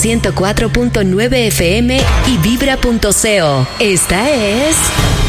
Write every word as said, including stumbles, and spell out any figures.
ciento cuatro punto nueve F M y vibra punto co. Esta es